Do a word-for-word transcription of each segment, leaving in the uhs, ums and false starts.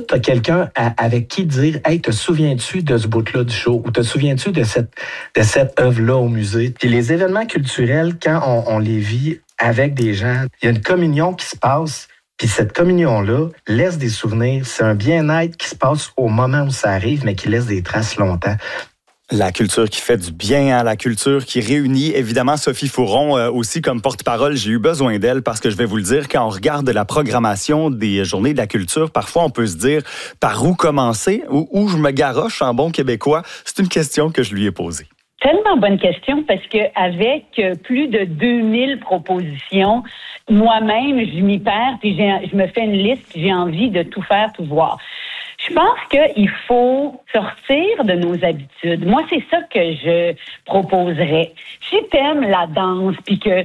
tu as quelqu'un à, avec qui dire « Hey, te souviens-tu de ce bout-là du show? » ou « Te souviens-tu de cette, de cette œuvre-là au musée? » Puis les événements culturels, quand on, on les vit avec des gens, il y a une communion qui se passe. Puis cette communion-là laisse des souvenirs. C'est un bien-être qui se passe au moment où ça arrive, mais qui laisse des traces longtemps. La culture qui fait du bien, hein, la culture qui réunit. Évidemment, Sophie Fouron, euh, aussi comme porte-parole, j'ai eu besoin d'elle parce que je vais vous le dire, quand on regarde la programmation des Journées de la culture, parfois on peut se dire par où commencer ou où je me garoche en bon québécois. C'est une question que je lui ai posée. Tellement bonne question parce que avec plus de deux mille propositions, moi-même, je m'y perds puis j'ai, je me fais une liste, j'ai envie de tout faire, tout voir. Je pense qu'il faut sortir de nos habitudes. Moi, c'est ça que je proposerais. Si t'aimes la danse, puis que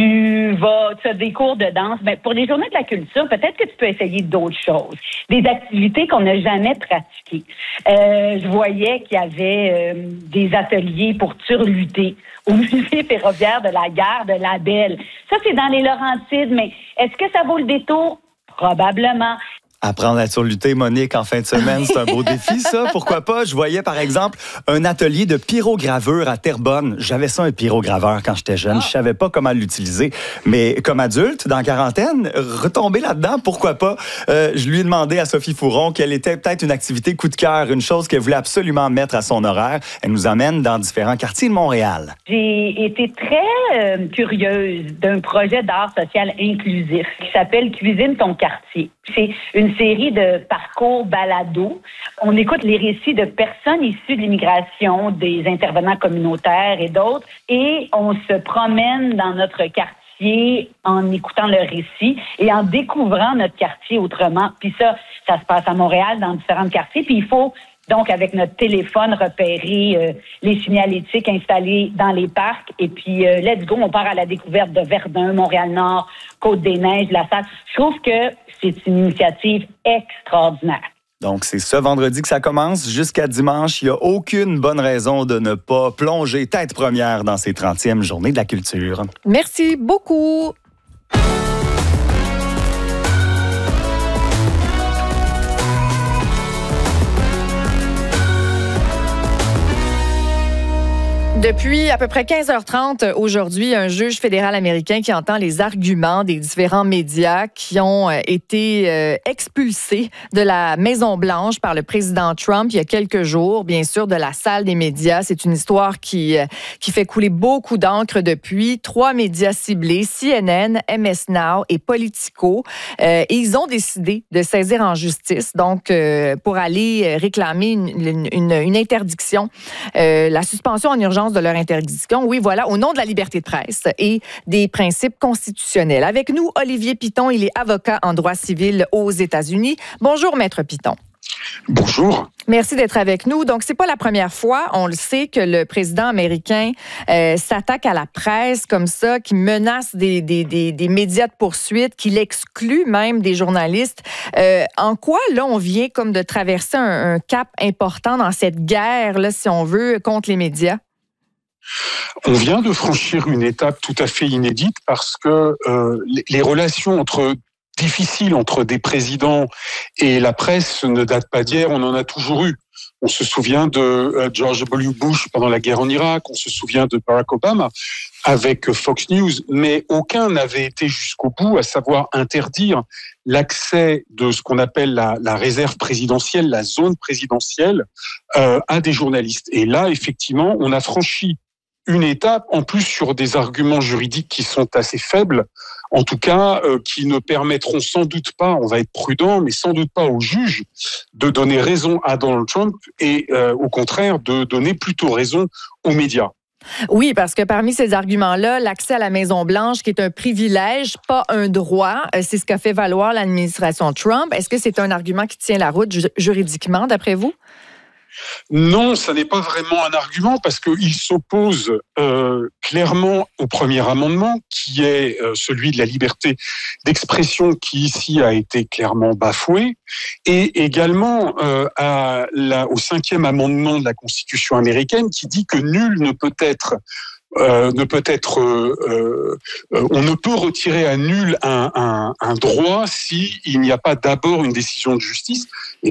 tu vas, tu as des cours de danse, ben pour les journées de la culture, peut-être que tu peux essayer d'autres choses, des activités qu'on n'a jamais pratiquées. Euh, je voyais qu'il y avait euh, des ateliers pour turluter au musée ferroviaire de la gare de La Belle. Ça, c'est dans les Laurentides, mais est-ce que ça vaut le détour? Probablement. Apprendre à surlutter, Monique, en fin de semaine, c'est un beau défi, ça. Pourquoi pas? Je voyais, par exemple, un atelier de pyrogravure à Terrebonne. J'avais ça, un pyrograveur, quand j'étais jeune. Ah. Je savais pas comment l'utiliser. Mais comme adulte, dans la quarantaine, retomber là-dedans, pourquoi pas? Euh, je lui ai demandé à Sophie Fouron quelle était peut-être une activité coup de cœur, une chose qu'elle voulait absolument mettre à son horaire. Elle nous amène dans différents quartiers de Montréal. J'ai été très euh, curieuse d'un projet d'art social inclusif qui s'appelle Cuisine ton quartier. C'est une série de parcours balado. On écoute les récits de personnes issues de l'immigration, des intervenants communautaires et d'autres, et on se promène dans notre quartier en écoutant leurs récits et en découvrant notre quartier autrement. Puis ça, ça se passe à Montréal, dans différents quartiers, puis il faut donc, avec notre téléphone, repérer euh, les signalétiques installés dans les parcs. Et puis, euh, let's go, on part à la découverte de Verdun, Montréal-Nord, Côte-des-Neiges, La Salle. Je trouve que c'est une initiative extraordinaire. Donc, c'est ce vendredi que ça commence jusqu'à dimanche. Il n'y a aucune bonne raison de ne pas plonger tête première dans ces trentièmes Journées de la culture. Merci beaucoup. Depuis à peu près quinze heures trente aujourd'hui, un juge fédéral américain qui entend les arguments des différents médias qui ont été euh, expulsés de la Maison-Blanche par le président Trump il y a quelques jours, bien sûr, de la salle des médias. C'est une histoire qui, euh, qui fait couler beaucoup d'encre depuis. Trois médias ciblés, C N N, M S Now et Politico. Euh, et ils ont décidé de saisir en justice, donc euh, pour aller réclamer une, une, une interdiction, euh, la suspension en urgence de leur interdiction. Oui, voilà, au nom de la liberté de presse et des principes constitutionnels. Avec nous, Olivier Piton, il est avocat en droit civil aux États-Unis. Bonjour, Maître Piton. Bonjour. Merci d'être avec nous. Donc, c'est pas la première fois, on le sait, que le président américain euh, s'attaque à la presse comme ça, qui menace des, des, des, des médias de poursuite, qui l'exclut même des journalistes. Euh, en quoi, là, on vient comme de traverser un, un cap important dans cette guerre, là, si on veut, contre les médias? On vient de franchir une étape tout à fait inédite parce que euh, les relations entre difficiles entre des présidents et la presse ne datent pas d'hier, on en a toujours eu. On se souvient de euh, George W. Bush pendant la guerre en Irak, on se souvient de Barack Obama avec Fox News, mais aucun n'avait été jusqu'au bout, à savoir interdire l'accès de ce qu'on appelle la, la réserve présidentielle, la zone présidentielle, euh, à des journalistes. Et là, effectivement, on a franchi une étape, en plus sur des arguments juridiques qui sont assez faibles, en tout cas, euh, qui ne permettront sans doute pas, on va être prudent, mais sans doute pas aux juges de donner raison à Donald Trump et euh, au contraire de donner plutôt raison aux médias. Oui, parce que parmi ces arguments-là, l'accès à la Maison-Blanche, qui est un privilège, pas un droit, c'est ce qu'a fait valoir l'administration Trump. Est-ce que c'est un argument qui tient la route ju- juridiquement, d'après vous? Non, ça n'est pas vraiment un argument parce qu'il s'oppose euh, clairement au premier amendement qui est euh, celui de la liberté d'expression qui ici a été clairement bafoué et également euh, à la, au cinquième amendement de la Constitution américaine qui dit que nul ne peut être Euh, ne peut être, euh, euh, on ne peut retirer à nul un, un, un droit si il n'y a pas d'abord une décision de justice. Et